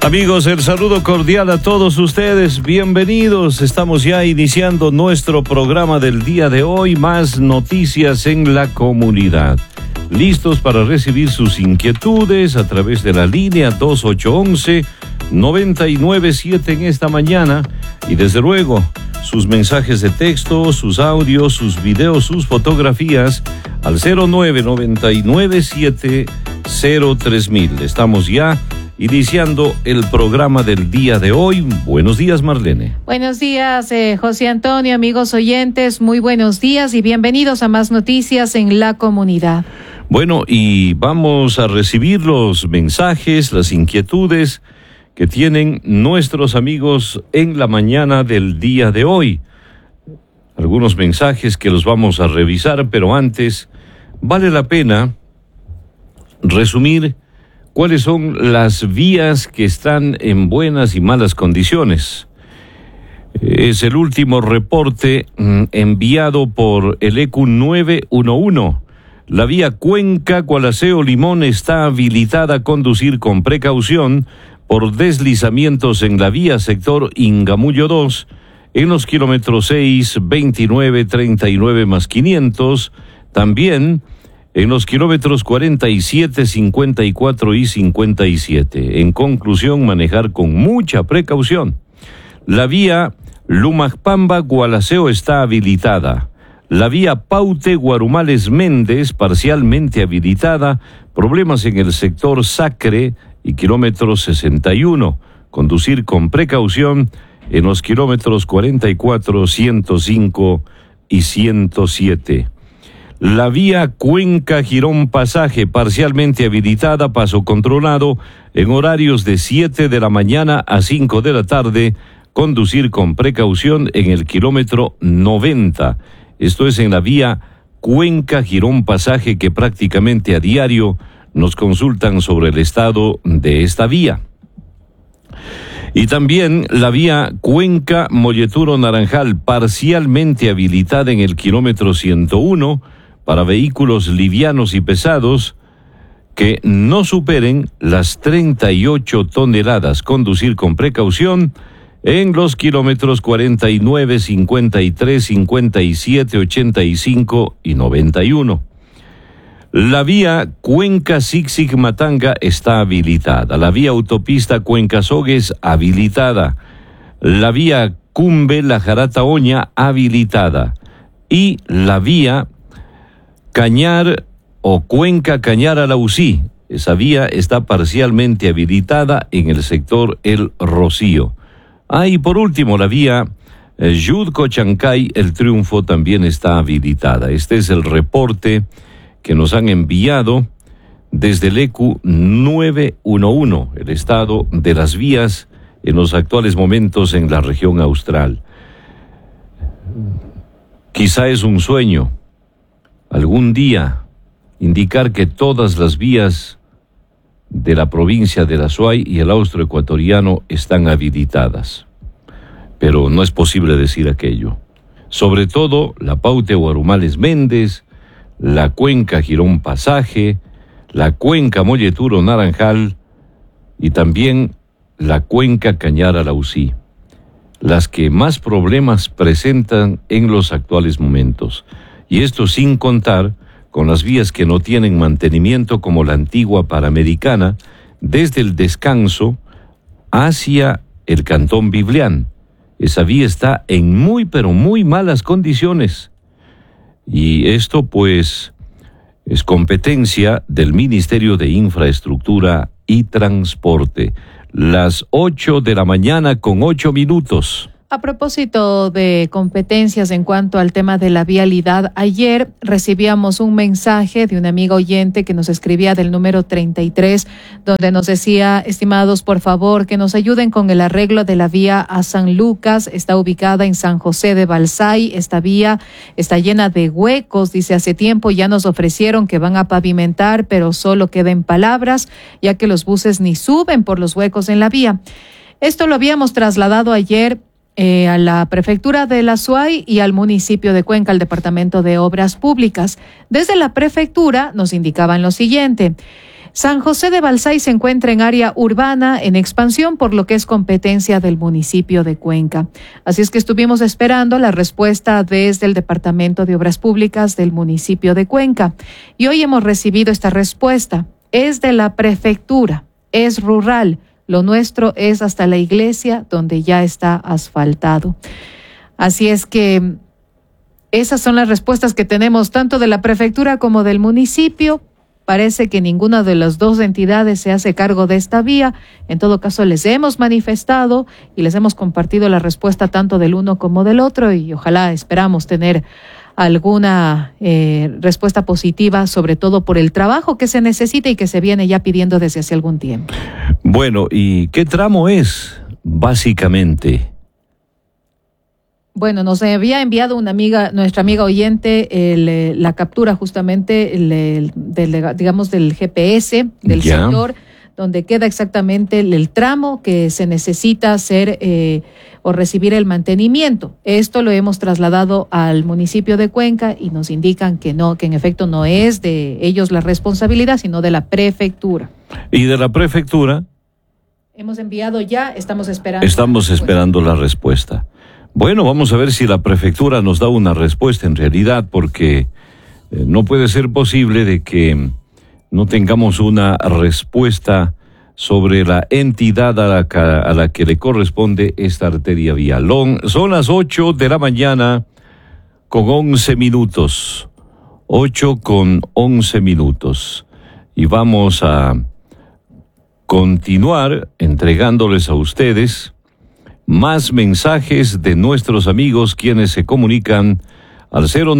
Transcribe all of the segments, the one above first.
Amigos, el saludo cordial a todos ustedes, bienvenidos. Estamos ya iniciando nuestro programa del día de hoy, más noticias en la comunidad. Listos para recibir sus inquietudes a través de la línea 2811-997 en esta mañana y desde luego sus mensajes de texto, sus audios, sus videos, sus fotografías al 0999703000. Estamos ya iniciando el programa del día de hoy. Buenos días, Marlene. Buenos días, José Antonio, amigos oyentes, muy buenos días y bienvenidos a más noticias en la comunidad. Bueno, y vamos a recibir los mensajes, las inquietudes que tienen nuestros amigos en la mañana del día de hoy. Algunos mensajes que los vamos a revisar, pero antes vale la pena resumir cuáles son las vías que están en buenas y malas condiciones. Es el último reporte enviado por el ECU 911. La vía Cuenca-Gualaceo-Limón está habilitada a conducir con precaución por deslizamientos en la vía sector Ingamullo 2, en los kilómetros 6, 29, 39 más 500, también en los kilómetros 47, 54 y 57. En conclusión, manejar con mucha precaución. La vía Lumajpamba-Gualaceo está habilitada. La vía Paute-Guarumales-Méndez, parcialmente habilitada. Problemas en el sector Sacre y kilómetro 61. Conducir con precaución en los kilómetros 44, 105 y 107. La vía Cuenca-Girón Pasaje, parcialmente habilitada, paso controlado, en horarios de 7 de la mañana a 5 de la tarde, conducir con precaución en el kilómetro 90. Esto es en la vía Cuenca-Girón Pasaje, que prácticamente a diario nos consultan sobre el estado de esta vía. Y también la vía Cuenca-Molleturo-Naranjal, parcialmente habilitada en el kilómetro 101, para vehículos livianos y pesados que no superen las 38 toneladas. Conducir con precaución en los kilómetros 49, 53, 57, 85 y 91. La vía Cuenca-Zig-Zig-Matanga está habilitada. La vía autopista Cuenca-Sogues habilitada. La vía Cumbe-La Jarata-Oña habilitada. Y la vía Cañar o Cuenca-Cañar-Alausí, esa vía está parcialmente habilitada en el sector El Rocío. Y por último, la vía Yudco-Chancay, El Triunfo, también está habilitada. Este es el reporte que nos han enviado desde el ECU 911, el estado de las vías en los actuales momentos en la región austral. Quizá es un sueño algún día indicar que todas las vías de la provincia de la Suay y el austroecuatoriano están habilitadas. Pero no es posible decir aquello. Sobre todo la Paute-Guarumales-Méndez, la Cuenca-Girón Pasaje, la Cuenca-Molleturo-Naranjal y también la Cuenca-Cañar-Alausí, las que más problemas presentan en los actuales momentos. Y esto sin contar con las vías que no tienen mantenimiento, como la antigua Panamericana, desde el Descanso hacia el Cantón Biblián. Esa vía está en muy, pero muy malas condiciones. Y esto, pues, es competencia del Ministerio de Infraestructura y Transporte. Las 8 de la mañana con 8 minutos. A propósito de competencias en cuanto al tema de la vialidad, ayer recibíamos un mensaje de una amiga oyente que nos escribía del número 33, donde nos decía: estimados, por favor, que nos ayuden con el arreglo de la vía a San Lucas. Está ubicada en San José de Balsay. Esta vía está llena de huecos. Dice, hace tiempo ya nos ofrecieron que van a pavimentar, pero solo queda en palabras, ya que los buses ni suben por los huecos en la vía. Esto lo habíamos trasladado ayer a la prefectura de la Suay y al municipio de Cuenca, al departamento de obras públicas. Desde la prefectura nos indicaban lo siguiente: San José de Balsay se encuentra en área urbana en expansión, por lo que es competencia del municipio de Cuenca. Así es que estuvimos esperando la respuesta desde el Departamento de Obras Públicas del municipio de Cuenca. Y hoy hemos recibido esta respuesta. Es de la prefectura, es rural. Lo nuestro es hasta la iglesia, donde ya está asfaltado. Así es que esas son las respuestas que tenemos tanto de la prefectura como del municipio. Parece que ninguna de las dos entidades se hace cargo de esta vía. En todo caso, les hemos manifestado y les hemos compartido la respuesta tanto del uno como del otro, y ojalá esperamos tener alguna respuesta positiva, sobre todo por el trabajo que se necesita y que se viene ya pidiendo desde hace algún tiempo. Bueno, ¿y qué tramo es, básicamente? Bueno, nos había enviado nuestra amiga oyente, la captura justamente del GPS del sector, donde queda exactamente el tramo que se necesita hacer o recibir el mantenimiento. Esto lo hemos trasladado al municipio de Cuenca y nos indican que no, que en efecto no es de ellos la responsabilidad, sino de la prefectura. ¿Y de la prefectura? Hemos enviado ya, estamos esperando. Estamos esperando la respuesta. Bueno, vamos a ver si la prefectura nos da una respuesta en realidad, porque no puede ser posible de que no tengamos una respuesta sobre la entidad a la que le corresponde esta arteria vial. Son las 8 de la mañana con 11 minutos. 8 con 11 minutos. Y vamos a continuar entregándoles a ustedes más mensajes de nuestros amigos quienes se comunican al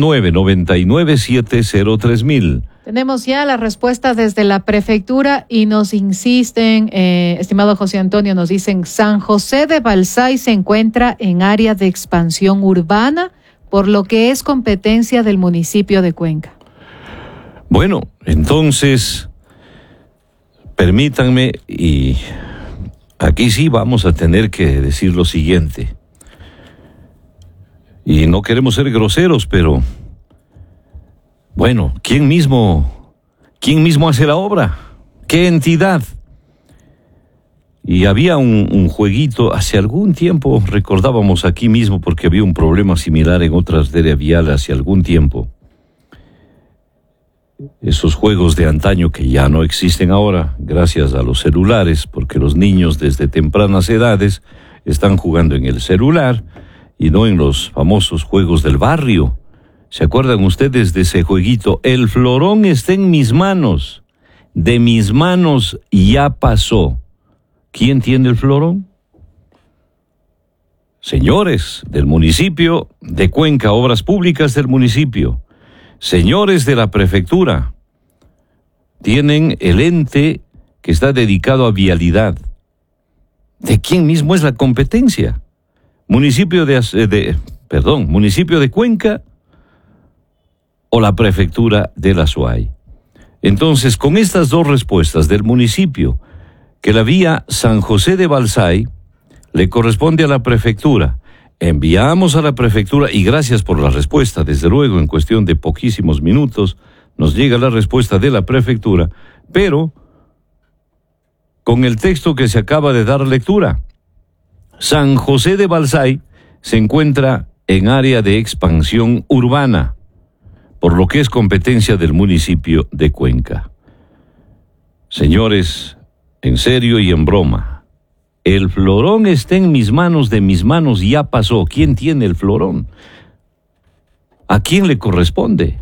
0999703000. Tenemos ya la respuesta desde la prefectura y nos insisten, estimado José Antonio, nos dicen: San José de Balsay se encuentra en área de expansión urbana, por lo que es competencia del municipio de Cuenca. Bueno, entonces, permítanme, y aquí sí vamos a tener que decir lo siguiente. Y no queremos ser groseros, pero bueno, ¿quién mismo hace la obra? ¿Qué entidad? Y había un jueguito, hace algún tiempo, recordábamos aquí mismo, porque había un problema similar en otras áreas viales hace algún tiempo. Esos juegos de antaño que ya no existen ahora, gracias a los celulares, porque los niños desde tempranas edades están jugando en el celular y no en los famosos juegos del barrio. ¿Se acuerdan ustedes de ese jueguito? El florón está en mis manos, de mis manos ya pasó. ¿Quién tiene el florón? Señores del municipio de Cuenca, Obras Públicas del municipio, señores de la prefectura, tienen el ente que está dedicado a vialidad. ¿De quién mismo es la competencia? ¿Municipio de Cuenca o la prefectura de la SUAY? Entonces, con estas dos respuestas del municipio, que la vía San José de Balsay le corresponde a la prefectura, enviamos a la prefectura, y gracias por la respuesta, desde luego, en cuestión de poquísimos minutos nos llega la respuesta de la prefectura, pero con el texto que se acaba de dar lectura. San José de Balsay se encuentra en área de expansión urbana, por lo que es competencia del municipio de Cuenca. Señores, en serio y en broma, el florón está en mis manos, de mis manos ya pasó. ¿Quién tiene el florón? ¿A quién le corresponde?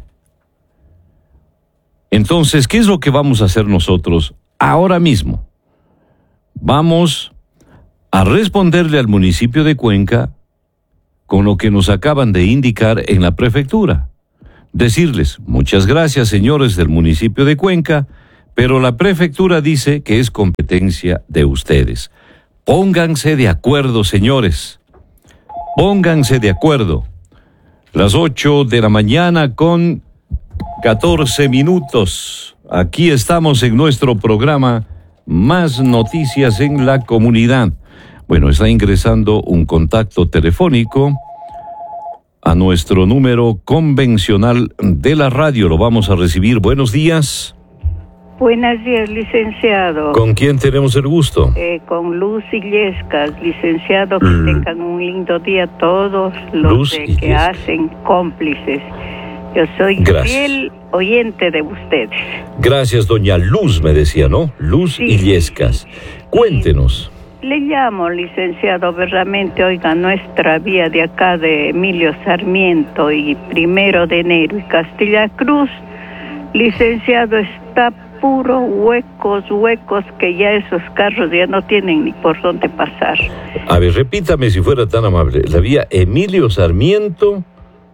Entonces, ¿qué es lo que vamos a hacer nosotros ahora mismo? Vamos a responderle al municipio de Cuenca con lo que nos acaban de indicar en la prefectura. Decirles: muchas gracias, señores del municipio de Cuenca, pero la prefectura dice que es competencia de ustedes. Pónganse de acuerdo, señores. Pónganse de acuerdo. Las 8 de la mañana con 14 minutos. Aquí estamos en nuestro programa Más Noticias en la Comunidad. Bueno, está ingresando un contacto telefónico a nuestro número convencional de la radio. Lo vamos a recibir. Buenos días. Buenos días, licenciado. ¿Con quién tenemos el gusto? Con Luz Illescas, licenciado, que tengan un lindo día todos los que hacen cómplices. Yo soy fiel oyente de ustedes. Gracias, doña Luz, me decía, ¿no? Luz Illescas. Cuéntenos. Le llamo, licenciado, verdaderamente, oiga, nuestra vía de acá de Emilio Sarmiento y 1 de Enero y Castilla Cruz, licenciado, está puro huecos, que ya esos carros ya no tienen ni por dónde pasar. A ver, repítame si fuera tan amable. La vía Emilio Sarmiento...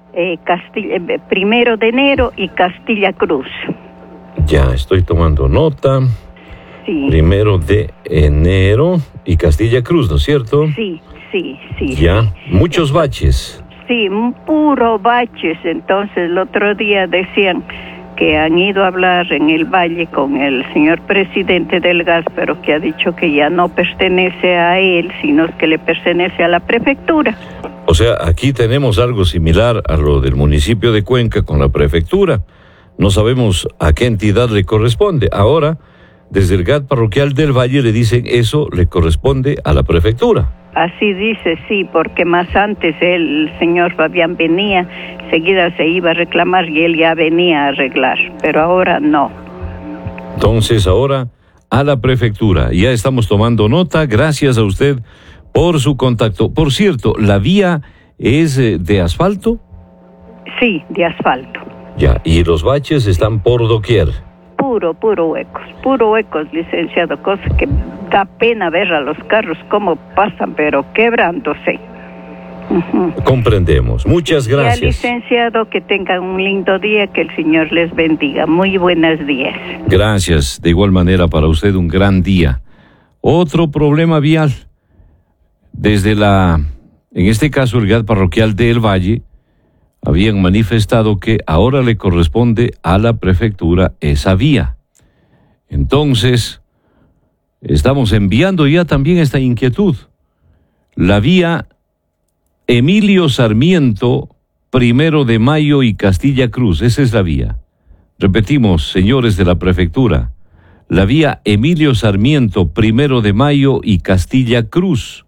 1 de Enero y Castilla Cruz. Ya, estoy tomando nota. Sí. 1 de Enero y Castilla Cruz, ¿no es cierto? Sí. Ya, muchos baches. Sí, puro baches. Entonces, el otro día decían que han ido a hablar en el Valle con el señor presidente del gas, pero que ha dicho que ya no pertenece a él, sino que le pertenece a la prefectura. O sea, aquí tenemos algo similar a lo del municipio de Cuenca con la prefectura. No sabemos a qué entidad le corresponde. Ahora, desde el GAT parroquial del Valle le dicen eso le corresponde a la prefectura. Así dice, sí, porque más antes el señor Fabián venía, seguida se iba a reclamar y él ya venía a arreglar, pero ahora no. Entonces ahora a la prefectura. Ya estamos tomando nota, gracias a usted por su contacto. Por cierto, ¿la vía es de asfalto? Sí, de asfalto. Ya, y los baches están por doquier. Puro huecos, licenciado, cosa que da pena ver a los carros cómo pasan, pero quebrándose. Comprendemos. Muchas gracias. Ya, licenciado, que tengan un lindo día, que el Señor les bendiga. Muy buenos días. Gracias. De igual manera para usted un gran día. Otro problema vial. Desde en este caso el GAT parroquial del Valle, habían manifestado que ahora le corresponde a la prefectura esa vía. Entonces, estamos enviando ya también esta inquietud. La vía Emilio Sarmiento, 1 de Mayo y Castilla Cruz, esa es la vía. Repetimos, señores de la prefectura, la vía Emilio Sarmiento, 1 de Mayo y Castilla Cruz,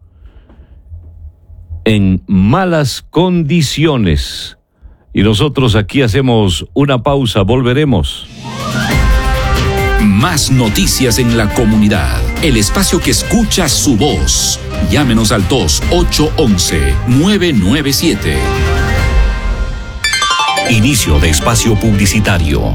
en malas condiciones. Y nosotros aquí hacemos una pausa, volveremos. Más noticias en la comunidad. El espacio que escucha su voz. Llámenos al 2811-997. Inicio de espacio publicitario.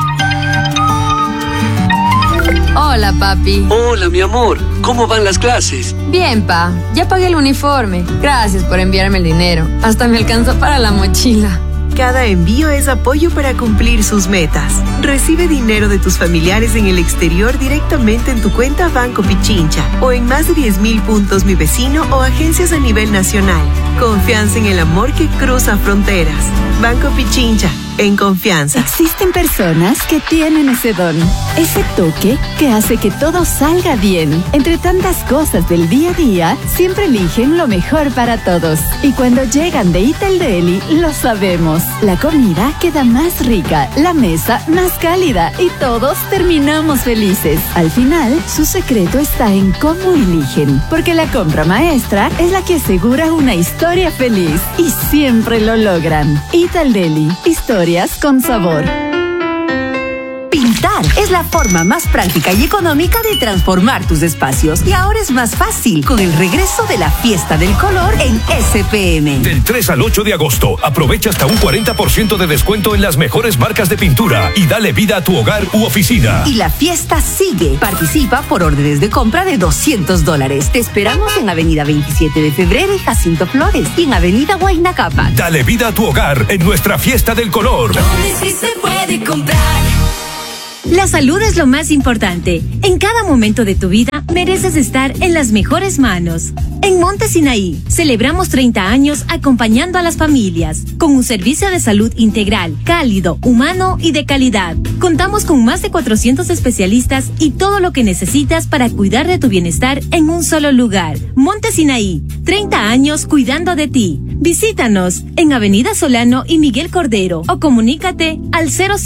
Hola, papi. Hola, mi amor. ¿Cómo van las clases? Bien, pa. Ya pagué el uniforme. Gracias por enviarme el dinero. Hasta me alcanzó para la mochila. Cada envío es apoyo para cumplir sus metas. Recibe dinero de tus familiares en el exterior directamente en tu cuenta Banco Pichincha o en más de 10.000 puntos Mi Vecino o agencias a nivel nacional. Confianza en el amor que cruza fronteras. Banco Pichincha, en confianza. Existen personas que tienen ese don, ese toque que hace que todo salga bien. Entre tantas cosas del día a día, siempre eligen lo mejor para todos. Y cuando llegan de Eat al Deli, lo sabemos. La comida queda más rica, la mesa más cálida y todos terminamos felices. Al final, su secreto está en cómo eligen, porque la compra maestra es la que asegura una historia feliz y siempre lo logran. Eat al Deli, historias con sabor. Pintar es la forma más práctica y económica de transformar tus espacios. Y ahora es más fácil con el regreso de la Fiesta del Color en SPM. Del 3 al 8 de agosto, aprovecha hasta un 40% de descuento en las mejores marcas de pintura y dale vida a tu hogar u oficina. Y la fiesta sigue. Participa por órdenes de compra de $200. Te esperamos en Avenida 27 de Febrero y Jacinto Flores y en Avenida Huayna Capac. Dale vida a tu hogar en nuestra Fiesta del Color. Donde sí se puede comprar. La salud es lo más importante. En cada momento de tu vida mereces estar en las mejores manos. En Monte Sinaí celebramos 30 años acompañando a las familias con un servicio de salud integral, cálido, humano y de calidad. Contamos con más de 400 especialistas y todo lo que necesitas para cuidar de tu bienestar en un solo lugar. Monte Sinaí, 30 años cuidando de ti. Visítanos en Avenida Solano y Miguel Cordero o comunícate al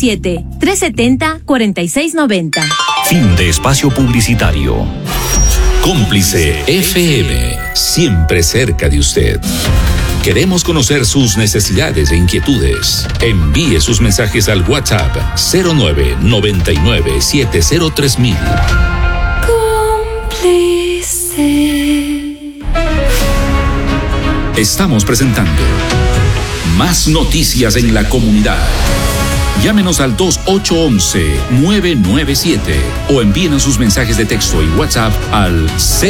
07-370-4690. Fin de espacio publicitario. Cómplice FM, siempre cerca de usted. Queremos conocer sus necesidades e inquietudes. Envíe sus mensajes al WhatsApp 0999703000. Cómplice. Estamos presentando Más Noticias en la Comunidad. Llámenos al 2811-997 o envíenos sus mensajes de texto y WhatsApp al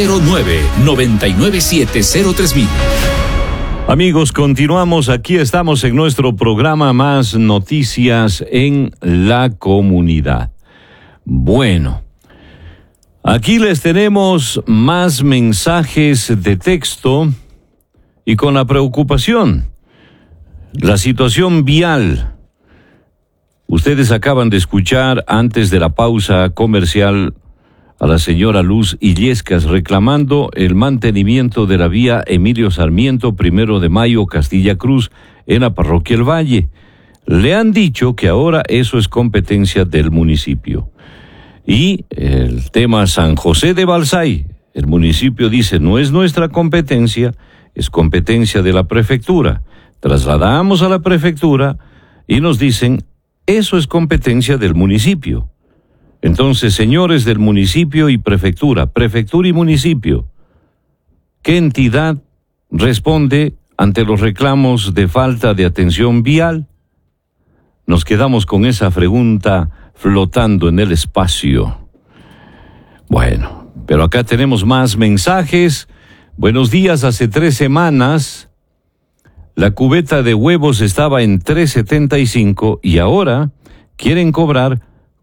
0999703000. Amigos, continuamos. Aquí estamos en nuestro programa Más Noticias en la Comunidad. Bueno, aquí les tenemos más mensajes de texto y con la preocupación, la situación vial. Ustedes acaban de escuchar antes de la pausa comercial a la señora Luz Illescas reclamando el mantenimiento de la vía Emilio Sarmiento, 1 de Mayo, Castilla Cruz, en la parroquia El Valle. Le han dicho que ahora eso es competencia del municipio. Y el tema San José de Balsay, el municipio dice no es nuestra competencia, es competencia de la prefectura. Trasladamos a la prefectura y nos dicen eso es competencia del municipio. Entonces, señores del municipio y prefectura y municipio, ¿qué entidad responde ante los reclamos de falta de atención vial? Nos quedamos con esa pregunta flotando en el espacio. Bueno, pero acá tenemos más mensajes. Buenos días, hace 3 semanas la cubeta de huevos estaba en 3.75 y ahora quieren cobrar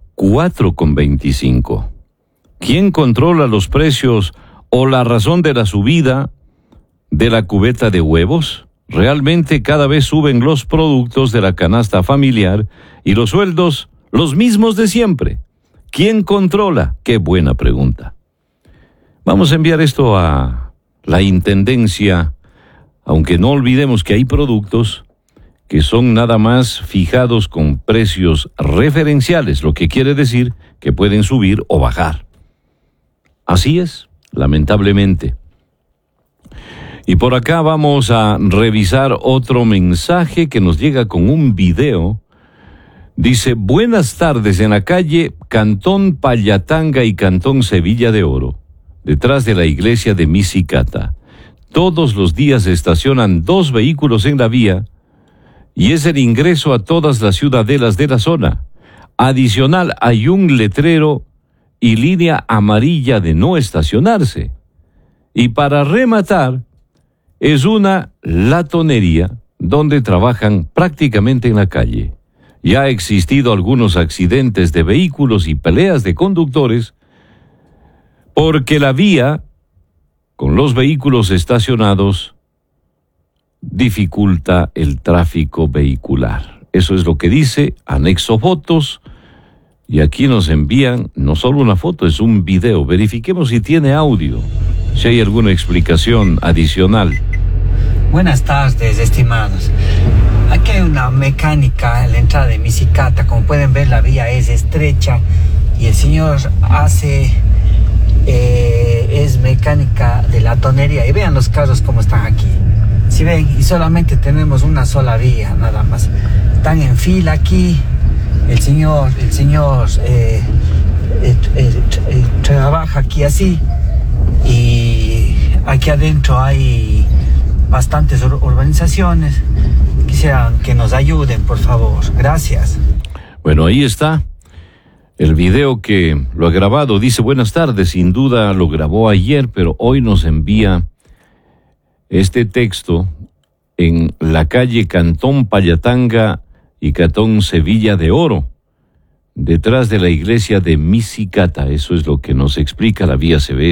4.25. ¿Quién controla los precios o la razón de la subida de la cubeta de huevos? Realmente cada vez suben los productos de la canasta familiar y los sueldos los mismos de siempre. ¿Quién controla? Qué buena pregunta. Vamos a enviar esto a la Intendencia, aunque no olvidemos que hay productos que son nada más fijados con precios referenciales, lo que quiere decir que pueden subir o bajar. Así es, lamentablemente. Y por acá vamos a revisar otro mensaje que nos llega con un video. Dice, buenas tardes, en la calle Cantón Pallatanga y Cantón Sevilla de Oro, detrás de la iglesia de Misicata. Todos los días se estacionan 2 vehículos en la vía y es el ingreso a todas las ciudadelas de la zona. Adicional, hay un letrero y línea amarilla de no estacionarse. Y para rematar, es una latonería donde trabajan prácticamente en la calle. Ya ha existido algunos accidentes de vehículos y peleas de conductores porque la vía, con los vehículos estacionados, dificulta el tráfico vehicular. Eso es lo que dice, anexo fotos, y aquí nos envían no solo una foto, es un video. Verifiquemos si tiene audio, si hay alguna explicación adicional. Buenas tardes, estimados. Aquí hay una mecánica en la entrada de Misicata. Como pueden ver, la vía es estrecha y el señor es mecánica de la tonería. Y vean los carros como están aquí. Si ven, y solamente tenemos una sola vía, nada más. Están en fila aquí. El señor trabaja aquí así. Y aquí adentro hay bastantes urbanizaciones. Quisiera que nos ayuden, por favor. Gracias. Bueno, ahí está el video que lo ha grabado. Dice, buenas tardes, sin duda lo grabó ayer, pero hoy nos envía este texto en la calle Cantón Pallatanga y Cantón Sevilla de Oro, detrás de la iglesia de Misicata. Eso es lo que nos explica, la vía se ve